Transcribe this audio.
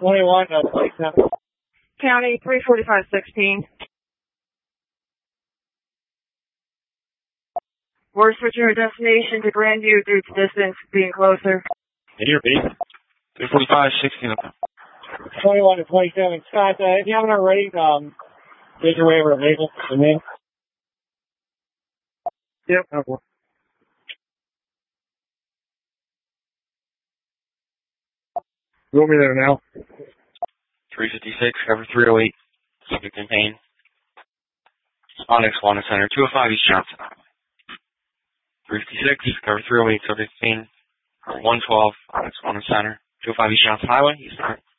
21, 27. County 34516. We're switching our destination to Grandview due to distance being closer. Here, B. 34516. 21 to 27. Scott, if you haven't already, get your waiver of vehicle to me. Yep, no problem. You want me there now? 356, cover 308, subject in pain. Onyx Wellness Center, 205 East Johnson. 356, cover 308, subject in pain. 112, Onyx Wellness Center, 205 East Johnson Highway, Eastern.